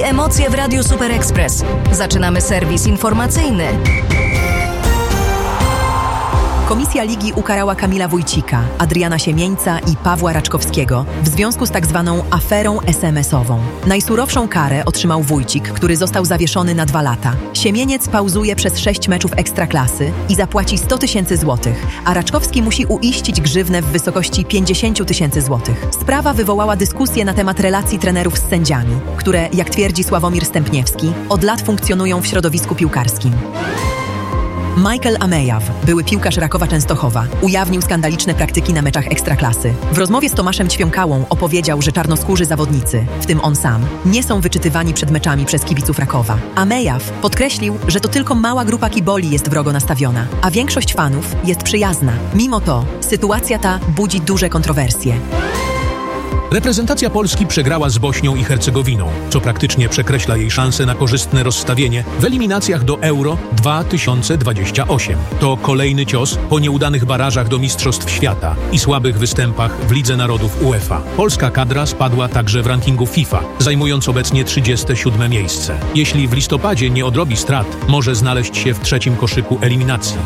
emocje w Radiu Super Express. Zaczynamy serwis informacyjny. Komisja Ligi ukarała Kamila Wójcika, Adriana Siemieńca i Pawła Raczkowskiego w związku z tak zwaną aferą SMS-ową. Najsurowszą karę otrzymał Wójcik, który został zawieszony na 2 lata. Siemieniec pauzuje przez 6 meczów Ekstraklasy i zapłaci 100 000 złotych, a Raczkowski musi uiścić grzywnę w wysokości 50 000 złotych. Sprawa wywołała dyskusję na temat relacji trenerów z sędziami, które, jak twierdzi Sławomir Stępniewski, od lat funkcjonują w środowisku piłkarskim. Michael Amejaw, były piłkarz Rakowa Częstochowa, ujawnił skandaliczne praktyki na meczach Ekstraklasy. W rozmowie z Tomaszem Ćwiąkałą opowiedział, że czarnoskórzy zawodnicy, w tym on sam, nie są wyczytywani przed meczami przez kibiców Rakowa. Amejaw podkreślił, że to tylko mała grupa kiboli jest wrogo nastawiona, a większość fanów jest przyjazna. Mimo to sytuacja ta budzi duże kontrowersje. Reprezentacja Polski przegrała z Bośnią i Hercegowiną, co praktycznie przekreśla jej szanse na korzystne rozstawienie w eliminacjach do Euro 2028. To kolejny cios po nieudanych barażach do Mistrzostw Świata i słabych występach w Lidze Narodów UEFA. Polska kadra spadła także w rankingu FIFA, zajmując obecnie 37. miejsce. Jeśli w listopadzie nie odrobi strat, może znaleźć się w 3. koszyku eliminacji.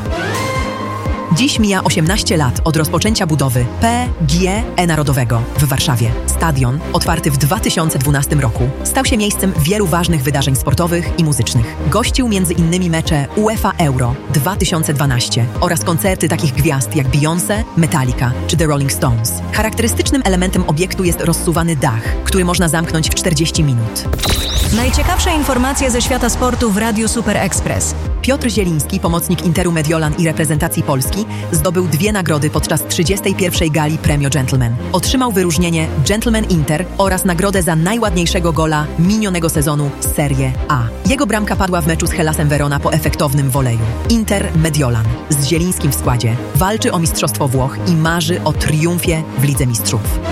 Dziś mija 18 lat od rozpoczęcia budowy PGE Narodowego w Warszawie. Stadion, otwarty w 2012 roku, stał się miejscem wielu ważnych wydarzeń sportowych i muzycznych. Gościł m.in. mecze UEFA Euro 2012 oraz koncerty takich gwiazd jak Beyoncé, Metallica czy The Rolling Stones. Charakterystycznym elementem obiektu jest rozsuwany dach, który można zamknąć w 40 minut. Najciekawsze informacje ze świata sportu w Radiu Super Express. Piotr Zieliński, pomocnik Interu Mediolan i reprezentacji Polski, zdobył 2 nagrody podczas 31. gali Premio Gentleman. Otrzymał wyróżnienie Gentleman Inter oraz nagrodę za najładniejszego gola minionego sezonu Serie A. Jego bramka padła w meczu z Hellasem Verona po efektownym woleju. Inter Mediolan z Zielińskim w składzie walczy o Mistrzostwo Włoch i marzy o triumfie w Lidze Mistrzów.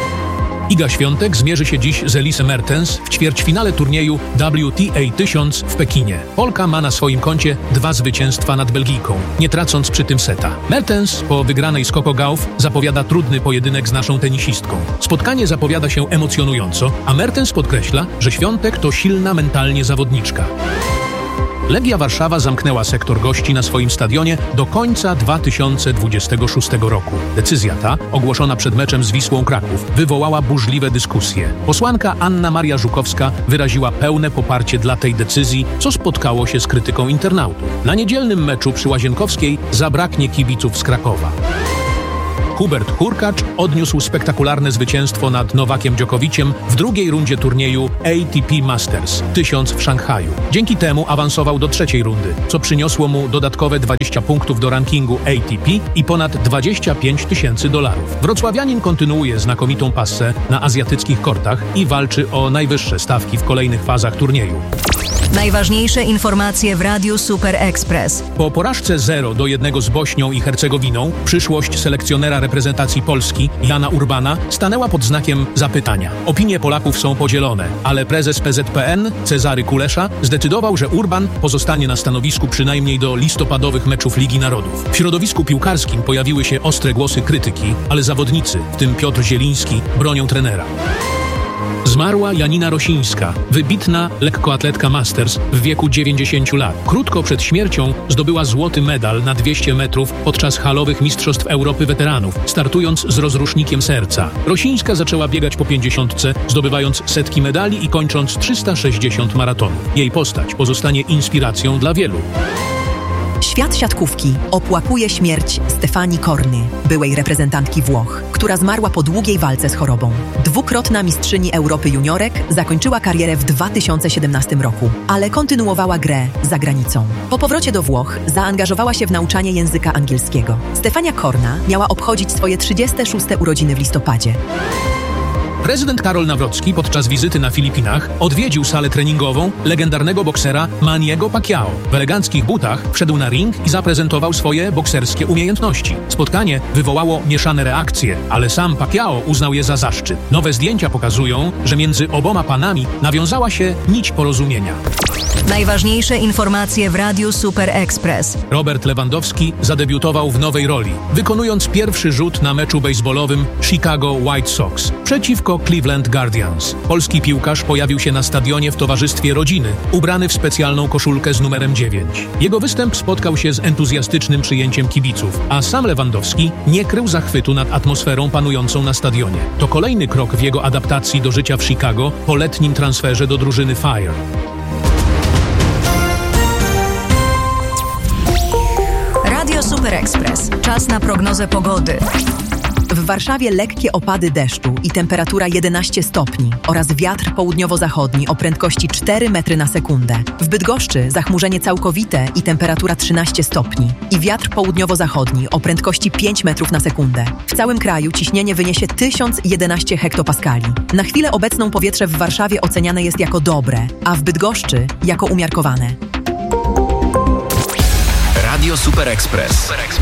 Iga Świątek zmierzy się dziś z Elise Mertens w ćwierćfinale turnieju WTA 1000 w Pekinie. Polka ma na swoim koncie 2 zwycięstwa nad Belgijką, nie tracąc przy tym seta. Mertens po wygranej z Coco Gauff zapowiada trudny pojedynek z naszą tenisistką. Spotkanie zapowiada się emocjonująco, a Mertens podkreśla, że Świątek to silna mentalnie zawodniczka. Legia Warszawa zamknęła sektor gości na swoim stadionie do końca 2026 roku. Decyzja ta, ogłoszona przed meczem z Wisłą Kraków, wywołała burzliwe dyskusje. Posłanka Anna Maria Żukowska wyraziła pełne poparcie dla tej decyzji, co spotkało się z krytyką internautów. Na niedzielnym meczu przy Łazienkowskiej zabraknie kibiców z Krakowa. Hubert Hurkacz odniósł spektakularne zwycięstwo nad Nowakiem Dżokowiciem w drugiej rundzie turnieju ATP Masters 1000 w Szanghaju. Dzięki temu awansował do 3. rundy, co przyniosło mu dodatkowe 20 punktów do rankingu ATP i ponad $25 000. Wrocławianin kontynuuje znakomitą passę na azjatyckich kortach i walczy o najwyższe stawki w kolejnych fazach turnieju. Najważniejsze informacje w Radiu Super Express. Po porażce 0-1 z Bośnią i Hercegowiną przyszłość selekcjonera reprezentacji Polski Jana Urbana stanęła pod znakiem zapytania. Opinie Polaków są podzielone, ale prezes PZPN Cezary Kulesza zdecydował, że Urban pozostanie na stanowisku przynajmniej do listopadowych meczów Ligi Narodów. W środowisku piłkarskim pojawiły się ostre głosy krytyki, ale zawodnicy, w tym Piotr Zieliński, bronią trenera. Zmarła Janina Rosińska, wybitna lekkoatletka Masters w wieku 90 lat. Krótko przed śmiercią zdobyła złoty medal na 200 metrów podczas halowych Mistrzostw Europy Weteranów, startując z rozrusznikiem serca. Rosińska zaczęła biegać po 50, zdobywając setki medali i kończąc 360 maratonów. Jej postać pozostanie inspiracją dla wielu. Świat siatkówki opłakuje śmierć Stefanii Corny, byłej reprezentantki Włoch, która zmarła po długiej walce z chorobą. 2-krotna mistrzyni Europy juniorek zakończyła karierę w 2017 roku, ale kontynuowała grę za granicą. Po powrocie do Włoch zaangażowała się w nauczanie języka angielskiego. Stefania Corna miała obchodzić swoje 36. urodziny w listopadzie. Prezydent Karol Nawrocki podczas wizyty na Filipinach odwiedził salę treningową legendarnego boksera Manniego Pacquiao. W eleganckich butach wszedł na ring i zaprezentował swoje bokserskie umiejętności. Spotkanie wywołało mieszane reakcje, ale sam Pacquiao uznał je za zaszczyt. Nowe zdjęcia pokazują, że między oboma panami nawiązała się nić porozumienia. Najważniejsze informacje w Radiu Super Express. Robert Lewandowski zadebiutował w nowej roli, wykonując pierwszy rzut na meczu bejsbolowym Chicago White Sox przeciwko Cleveland Guardians. Polski piłkarz pojawił się na stadionie w towarzystwie rodziny, ubrany w specjalną koszulkę z numerem 9. Jego występ spotkał się z entuzjastycznym przyjęciem kibiców, a sam Lewandowski nie krył zachwytu nad atmosferą panującą na stadionie. To kolejny krok w jego adaptacji do życia w Chicago po letnim transferze do drużyny Fire. Radio Super Express. Czas na prognozę pogody. W Warszawie lekkie opady deszczu i temperatura 11 stopni oraz wiatr południowo-zachodni o prędkości 4 metry na sekundę. W Bydgoszczy zachmurzenie całkowite i temperatura 13 stopni i wiatr południowo-zachodni o prędkości 5 metrów na sekundę. W całym kraju ciśnienie wyniesie 1011 hektopaskali. Na chwilę obecną powietrze w Warszawie oceniane jest jako dobre, a w Bydgoszczy jako umiarkowane. Radio Super Express.